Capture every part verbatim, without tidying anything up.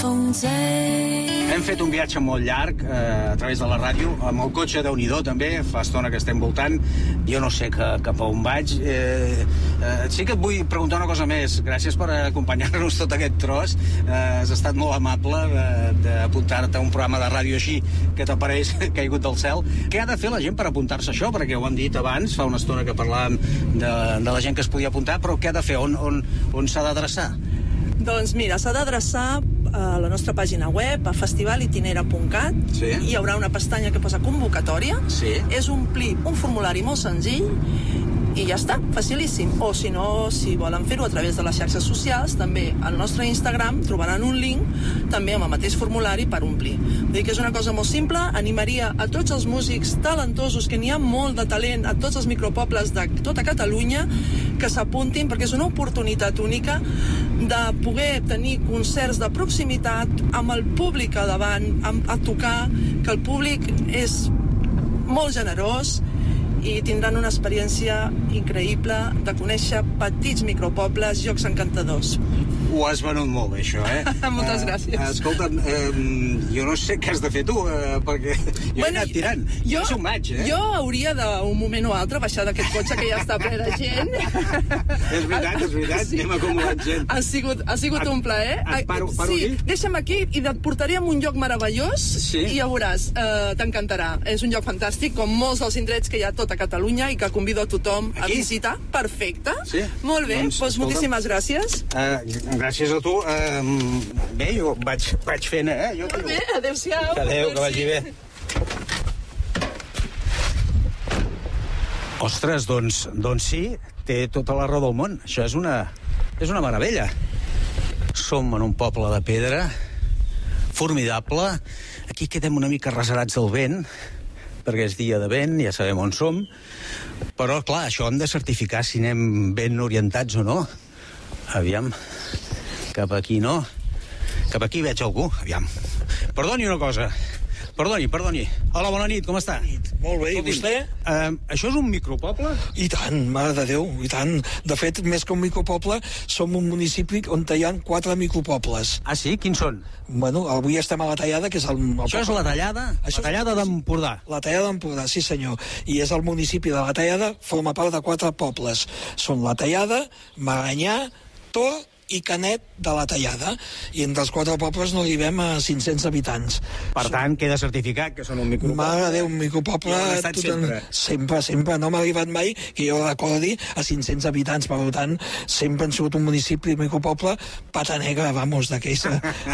Hem fet un viatge molt llarg eh, a través de la ràdio, amb el cotxe Déu-n'hi-do també, fa estona que estem voltant, jo no sé que, cap a on vaig. Eh, eh, sí que et vull preguntar una cosa més, gràcies per acompanyar-nos tot aquest tros, eh, has estat molt amable d'apuntar-te a un programa de ràdio així que t'apareix caigut del cel. Què ha de fer la gent per apuntar-se a això? Perquè ho hem dit abans, fa una estona que parlàvem de, de la gent que es podia apuntar, però què ha de fer? On, on, on s'ha d'adreçar? Doncs mira, s'ha d'adreçar a la nostra pàgina web, a festival itinera punt cat. Sí. Hi haurà una pestanya que posa convocatòria. Sí. És omplir un formulari molt senzill i ja està, facilíssim. O si no, si volen fer-ho a través de les xarxes socials, també al nostre Instagram trobaran un link també amb el mateix formulari per omplir. Vull dir que és una cosa molt simple. Animaria a tots els músics talentosos, que n'hi ha molt de talent a tots els micropobles de tota Catalunya, que s'apuntin, perquè és una oportunitat única de poder tenir concerts de proximitat amb el públic a davant, a tocar, que el públic és molt generós i tindran una experiència increïble de conèixer petits micropobles, llocs encantadors. Ho has venut molt bé, això, eh? Moltes gràcies. Uh, escolta'm, uh, jo no sé què has de fer tu, uh, perquè jo bueno, he anat tirant. Jo, jo maig, eh? Jo hauria d'un moment o altre baixar d'aquest cotxe que ja està ple de gent. És veritat, és veritat, sí. Hem acumulat gent. Ha sigut, ha sigut et, un plaer. Et paro, paro sí, aquí? Deixa'm aquí i et portaré a un lloc meravellós, sí. I ja veuràs, uh, t'encantarà. És un lloc fantàstic, com molts dels indrets que hi ha a tota Catalunya i que convido a tothom aquí? A visitar. Perfecte. Sí? Molt bé, doncs, doncs moltíssimes gràcies. Uh, gràcies a tu. Uh, bé, jo vaig, vaig fent, eh? Jo Molt bé, adéu-siau. Adéu, que vagi bé. Ostres, doncs, doncs sí, té tota la raó del món. Això és una, és una meravella. Som en un poble de pedra, formidable. Aquí quedem una mica reserats del vent, perquè és dia de vent, ja sabem on som. Però, clar, això hem de certificar si anem ben orientats o no. Aviam, cap aquí no. Cap aquí veig algú, aviam. Perdoni una cosa. Perdoni, perdoni. Hola, bona nit, com està? Molt bé, i vostè? Uh, això és un micropoble? I tant, mare de Déu, i tant. De fet, més que un micropoble, som un municipi on hi ha quatre micropobles. Ah, sí? Quins són? Bueno, avui estem a la Tallada, que és el... el això és la Tallada? Això la Tallada d'Empordà? La Tallada d'Empordà, sí senyor. I és el municipi de la Tallada, forma part de quatre pobles. Són la Tallada, Maranyà, Tor i Canet de la Tallada, i entre els quatre pobles no arribem a cinc-cents habitants. Per tant, queda certificat que són un micropoble. Mare de Déu, un micropoble... I estat sempre. Sempre, sempre. No m'ha arribat mai que jo recordi a cinc-cents habitants, per tant, sempre han sigut un municipi, un micropoble, pata negra, vamos, d'aquells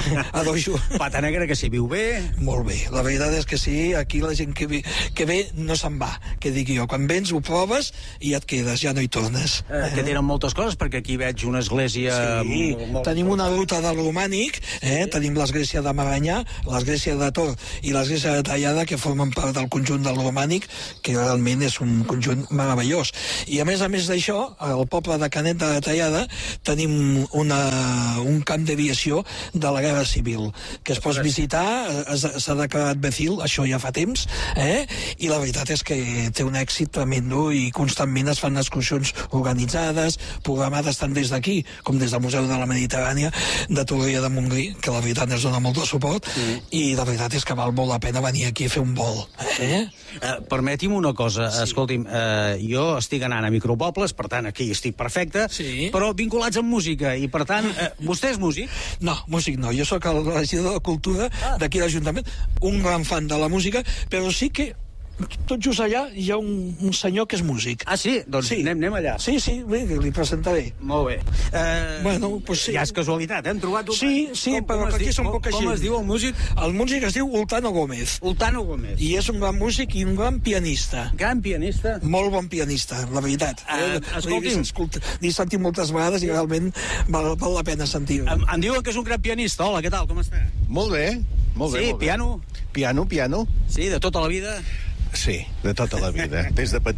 a dojo. Pata negra, que s'hi viu bé. Molt bé. La veritat és que sí, aquí la gent que ve, que ve no se'n va, que dic jo. Quan vens ho proves i et quedes, ja no hi tornes. Eh, que tenen moltes coses, perquè aquí veig una església... Sí. Sí, molt, tenim una ruta del romànic, eh? Sí. Tenim l'església de Maranyà, l'església de Tor i l'església de Tallada, que formen part del conjunt del romànic, que realment és un conjunt meravellós. I a més a més d'això, al poble de Canet de la Tallada tenim una, un camp d'aviació de la Guerra Civil, que es pot visitar, s'ha declarat Becil, això ja fa temps, eh? I la veritat és que té un èxit tremendo i constantment es fan excursions organitzades, programades tant des d'aquí com des del Museu de la Mediterrània de Torroella de Montgrí, que la veritat ens dona molt de suport, mm. i la veritat és que val molt la pena venir aquí a fer un vol. Eh? Uh, permeti'm una cosa, sí. Escolti'm, uh, jo estic anant a micropobles, per tant aquí estic perfecte, sí. Però vinculats amb música, i per tant, uh, vostè és músic? No, músic no, jo sóc el regidor de Cultura ah. d'aquí a l'Ajuntament, un gran fan de la música, però sí que tot just allà hi ha un, un senyor que és músic. Ah, sí? Doncs sí. Anem, anem allà. Sí, sí, bé, li presentaré. Molt bé. Uh, bueno, pues sí. Ja és casualitat, eh? Hem trobat un... Sí, sí, com, però com per aquí són poca gent. Com es diu el músic? El músic es diu Ultano Gómez. Ultano Gómez. I és un gran músic i un gran pianista. Gran pianista? Molt bon pianista, la veritat. Uh, escolti'm. L'he sentit moltes vegades i realment val, val la pena sentir-ho. Em, em diuen que és un gran pianista. Hola, què tal, com està? Molt bé, molt bé. Sí, molt piano? Bé. Piano, piano. Sí, de tota la vida? Sí, de tota la vida, des de petit.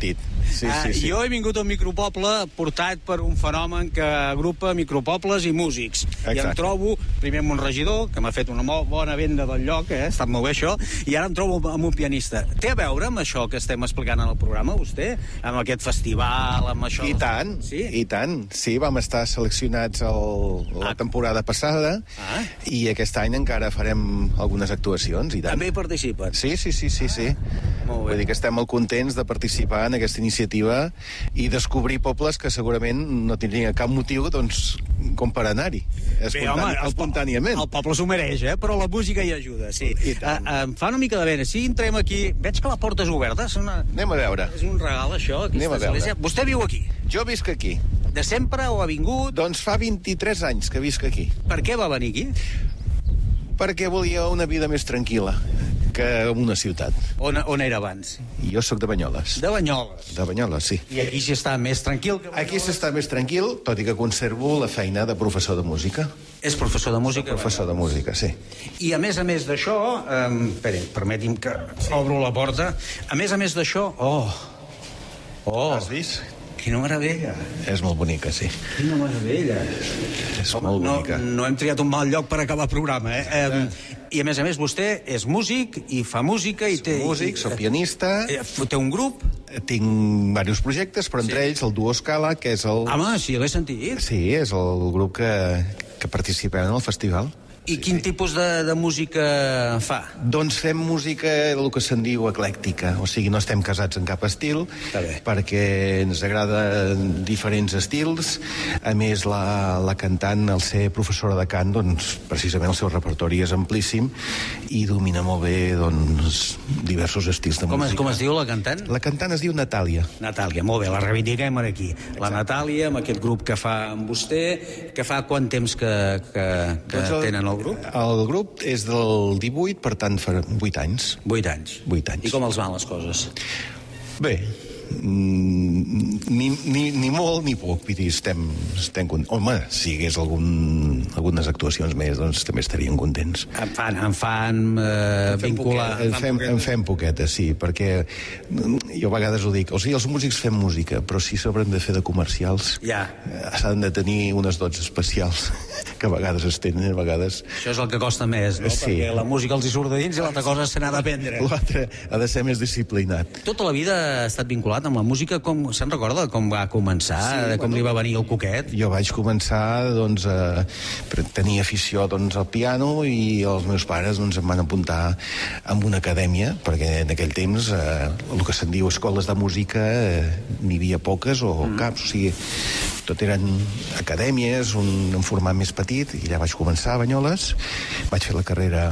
sí, sí, sí. Jo he vingut a un micropoble portat per un fenomen que agrupa micropobles i músics. Exacte. I em trobo, primer amb un regidor, que m'ha fet una molt bona venda del lloc, eh? Ha estat molt bé això, i ara em trobo amb un pianista. Té a veure amb això que estem explicant en el programa, vostè? Amb aquest festival, amb això... I tant, sí? i tant. Sí, vam estar seleccionats el, la Ah. temporada passada Ah. i aquest any encara farem algunes actuacions, i tant. També hi participen? Sí, sí, sí, sí, sí. Molt bé. Vull dir que estem molt contents de participar en aquesta iniciativa i descobrir pobles que segurament no tindrien cap motiu, doncs, com per anar-hi. Espontani el, espontàniament. El poble s'ho mereix, eh? Però la música hi ajuda, sí. I tant. Uh, em fa una mica de vena. Si entrem aquí... Veig que la porta és oberta. És, una... Anem a veure. és un regal, això, Anem aquesta a veure. església. Vostè viu aquí? Jo visc aquí. De sempre o ha vingut? Doncs fa vint-i-tres anys que visc aquí. Per què va venir aquí? Perquè volia una vida més tranquil·la que en una ciutat. On, on era abans? I jo sóc de Banyoles. De Banyoles. De Banyoles, sí. I aquí s'hi està més tranquil que Banyoles? Aquí s'està més tranquil, tot i que conservo la feina de professor de música. És professor de música? Professor de música, sí. I a més a més d'això... Um, esperi, permeti'm que obro la porta. A més a més d'això... Oh! Oh! Has vist? Quina meravella! És molt bonica, sí. Quina meravella! És molt No, bonica. no hem triat un mal lloc per acabar el programa, eh? eh? I a més a més vostè és músic i fa música i té... Músic, soc pianista, Eh, Té un grup? tinc diversos projectes, però entre ells el Duo Scala, que és el... Home, sí, l'he sentit. Sí, és el grup que, que participem en el festival. I quin tipus de, de música fa? Doncs fem música, el que se'n diu eclèctica, o sigui, no estem casats en cap estil, Està bé. perquè ens agrada diferents estils. A més, la, la cantant, al ser professora de cant, doncs, precisament el seu repertori és amplíssim i domina molt bé, doncs, diversos estils de Com es, música. com es diu la cantant? La cantant es diu Natàlia. Natàlia, molt bé, la reivindiquem aquí. La Natàlia, amb aquest grup que fa amb vostè, que fa quant temps que, que, que Doncs el- tenen el grup? El grup és del divuit, per tant, fa vuit anys. Vuit anys. Vuit anys. I com els van les coses? Bé, mm, ni, ni, ni molt ni poc, vull dir, estem, estem contents. Home, si hi hagués algun, algunes actuacions més, doncs també estaríem contents. En fan, en fan eh, vincular... En fem, en fem poquetes, sí, perquè jo a vegades ho dic, o sigui, els músics fem música, però si s'haurem de fer de comercials, Ja. s'han de tenir unes dots especials que a vegades es tenen, a vegades... Això és el que costa més, no? Sí. Perquè la música els hi surt de dins i l'altra cosa se n'ha d'aprendre. L'altre ha de ser més disciplinat. Tota la vida ha estat vinculat amb la música, com se'n recorda com va començar, sí, de com bueno, li va venir el coquet? Jo vaig començar, doncs, a tenir afició, doncs, al piano i els meus pares, doncs, em van apuntar en una acadèmia, perquè en aquell temps eh, el que se'n diu escoles de música eh, n'hi havia poques o mm. caps, o sigui, tot eren acadèmies, un, un format més petit, i allà vaig començar a Banyoles, vaig fer la carrera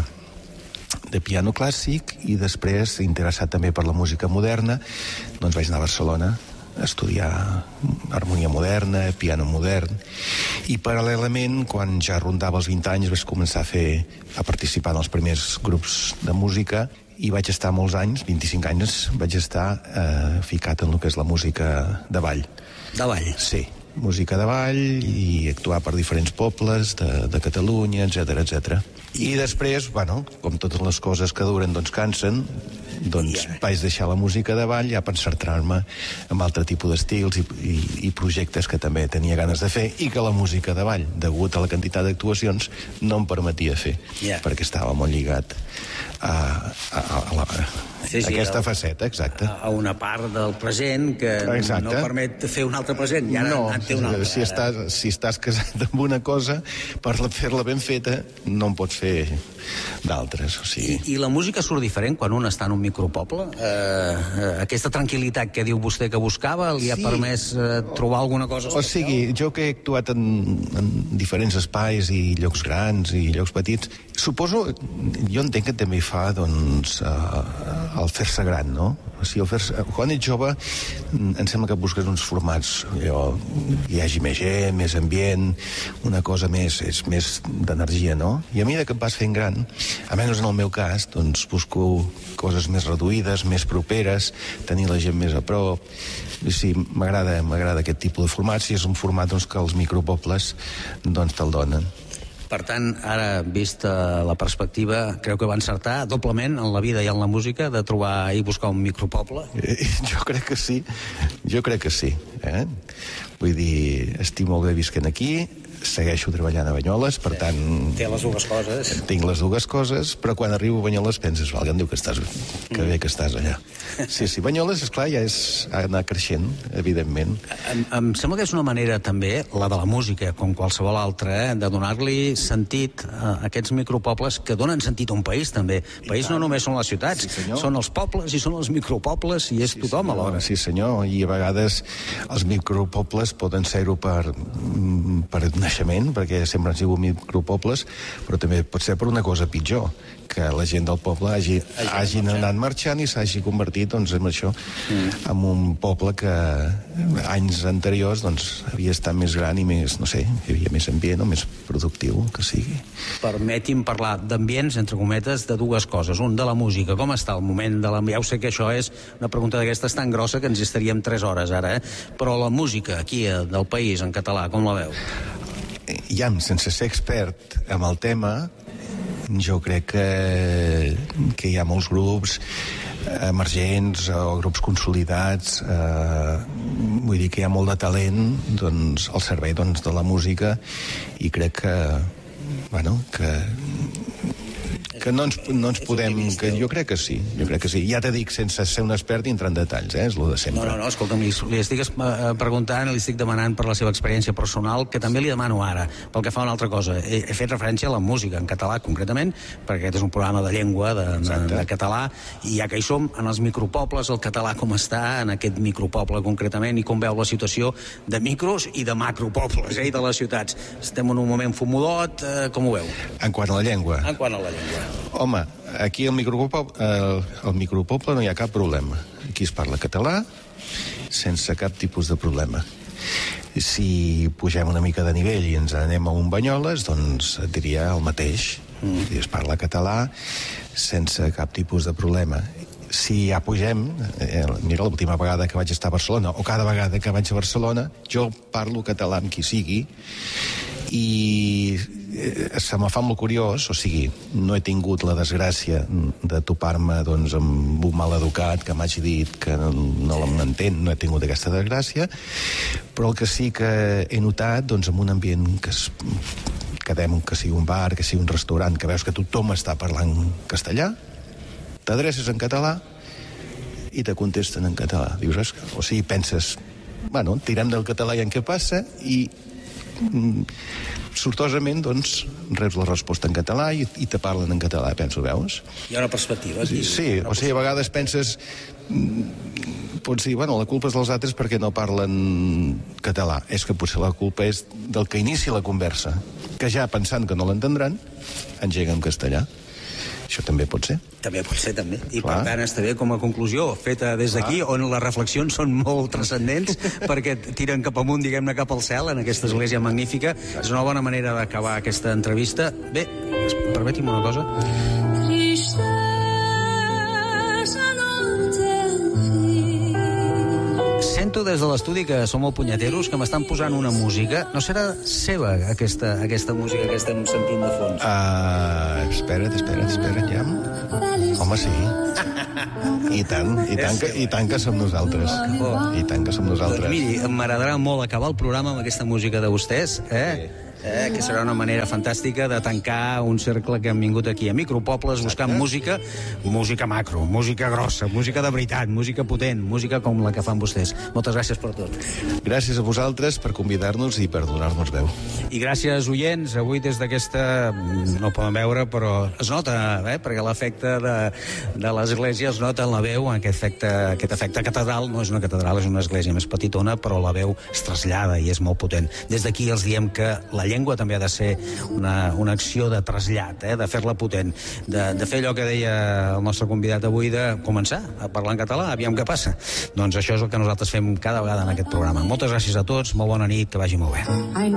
de piano clàssic i després, interessat també per la música moderna, doncs vaig anar a Barcelona a estudiar harmonia moderna, piano modern, i paral·lelament, quan ja rondava els vint anys, vaig començar a fer, a participar en els primers grups de música, i vaig estar molts anys, vint-i-cinc anys, vaig estar eh, ficat en el que és la música de ball. De ball? Sí, música de ball i actuar per diferents pobles de, de Catalunya, etcètera, etcètera. I després, bueno, com totes les coses que duren, doncs cansen, doncs yeah. vaig deixar la música de ball ja per centrar-me en altre tipus d'estils i, i, i projectes que també tenia ganes de fer i que la música de ball, degut a la quantitat d'actuacions, no em permetia fer, yeah. perquè estava molt lligat a, a, a, la, a sí, sí, aquesta el, faceta, exacte. A una part del present que exacte. no permet fer un altre present, i ara no, en té un altre. Si estàs, si estàs casat amb una cosa, per fer-la ben feta, no en pots fer d'altres. O sigui... I, I la música surt diferent quan un està en un micropoble? Eh, eh, aquesta tranquil·litat que diu vostè que buscava li ha sí. permès eh, trobar alguna cosa especial? O sigui, jo que he actuat en, en diferents espais i llocs grans i llocs petits, suposo, jo entenc que també fa, doncs, uh, el fer-se gran, no? O sigui, el fer quan ets jove, em sembla que busques uns formats, allò, hi hagi més gent, més ambient, una cosa més, és més d'energia, no? I a mesura que et vas fent gran, almenys en el meu cas, doncs busco coses més reduïdes, més properes, tenir la gent més a prop. I sí, m'agrada m'agrada aquest tipus de format, si és un format doncs, que els micropobles doncs, te'l donen. Per tant, ara, vista la perspectiva, creu que va encertar doblement en la vida i en la música de trobar i buscar un micropoble? Eh, jo crec que sí, jo crec que sí. Eh? Vull dir, estic molt bé visquent aquí, segueixo treballant a Banyoles, per tant... Té les dues coses. Tinc les dues coses, però quan arribo a Banyoles penses, valga, em diu que estàs que bé que estàs allà. Sí, sí, Banyoles, esclar, ja és anar creixent, evidentment. Em, em sembla que és una manera també, la de la música, com qualsevol altra, eh, de donar-li sentit a aquests micropobles que donen sentit a un país, també. El país no només són les ciutats, sí, són els pobles i són els micropobles i és sí, tothom senyor, alhora. Sí, senyor, i a vegades els micropobles poden ser-ho per, per naixement, perquè sempre han sigut micropobles, però també pot ser per una cosa pitjor, que la gent del poble hagi, hagin anat marxant i s'hagi convertit doncs, en això, mm. en un poble que anys anteriors doncs, havia estat més gran i més, no sé, hi havia més ambient o més productiu que sigui. Permeti'm parlar d'ambients, entre cometes, de dues coses. Un, de la música. Com està el moment de la... Ja ho sé que això és una pregunta d'aquestes tan grossa que ens hi estaríem tres hores ara, eh? Però la música aquí del país, en català, com la veu? Ja, sense ser expert amb el tema, jo crec que, que hi ha molts grups emergents o grups consolidats, eh, vull dir que hi ha molt de talent doncs, al servei doncs, de la música, i crec que, bueno, que que no ens, no ens podem... Que jo crec que sí, jo crec que sí. Ja t'he dit, sense ser un expert i entrar en detalls, eh? És el de sempre. No, no, no, escolta'm, li, li estic preguntant, li estic demanant per la seva experiència personal, que també li demano ara, pel que fa a una altra cosa. He, he fet referència a la música, en català, concretament, perquè aquest és un programa de llengua, de, de, de català, i ja que hi som, en els micropobles, el català com està, en aquest micropoble concretament, i com veu la situació de micros i de macropobles, eh, i de les ciutats. Estem en un moment fumudot, eh, com ho veu? En quant a la llengua? En quant a la llengua. Home, aquí al micropoble, el, el micropoble no hi ha cap problema. Aquí es parla català sense cap tipus de problema. Si pugem una mica de nivell i ens anem a un Banyoles, doncs et diria el mateix. Mm. Es parla català sense cap tipus de problema. Si ja pugem, eh, mira, l'última vegada que vaig estar a Barcelona, o cada vegada que vaig a Barcelona, jo parlo català amb qui sigui, i eh, se me fa molt curiós, o sigui, no he tingut la desgràcia de topar-me doncs, amb un maleducat que m'hagi dit que no, no l'entén, no he tingut aquesta desgràcia, però el que sí que he notat, doncs, en un ambient que es, quedem, que sigui un bar, que sigui un restaurant, que veus que tothom està parlant castellà, t'adreces en català i te contesten en català. Dius, o sigui, penses, bueno, tirem del català i en què passa, i sortosament, doncs, reps la resposta en català i, i te parlen en català, penso, veus? Hi ha una perspectiva aquí. Sí, sí, o sigui, a vegades penses, pots dir, bueno, la culpa és dels altres perquè no parlen català. És que potser la culpa és del que inicia la conversa, que ja pensant que no l'entendran, engega en castellà. Això també pot ser. També pot ser, també. I clar, per tant està bé com a conclusió, feta des d'aquí, on les reflexions són molt transcendents, perquè tiren cap amunt, diguem-ne, cap al cel, en aquesta església magnífica. És una bona manera d'acabar aquesta entrevista. Bé, permeti'm una cosa. Sento des de l'estudi que som molt punyeteros, que m'estan posant una música. No serà seva, aquesta, aquesta música que estem sentint de fons? Uh, espera't, espera't, espera't, ja. Home, sí. I tant, i tant, que, i tant que som nosaltres. Oh. I tant que som nosaltres. Doncs miri, m'agradarà molt acabar el programa amb aquesta música de vostès, eh? Sí. Eh, que serà una manera fantàstica de tancar un cercle que hem vingut aquí a micropobles buscant música, música macro, música grossa, música de veritat, música potent, música com la que fan vostès. Moltes gràcies per tot. Gràcies a vosaltres per convidar-nos i per donar-nos veu. I gràcies, oients, avui des d'aquesta... no poden veure, però es nota, eh? Perquè l'efecte de, de l'església es nota en la veu, aquest efecte, aquest efecte catedral. No és una catedral, és una església més petitona, però la veu es trasllada i és molt potent. Des d'aquí els diem que la llengua també ha de ser una, una acció de trasllat, eh? De fer-la potent, de, de fer allò que deia el nostre convidat avui, de començar a parlar en català, aviam què passa. Doncs això és el que nosaltres fem cada vegada en aquest programa. Moltes gràcies a tots, molt bona nit, que vagi molt bé.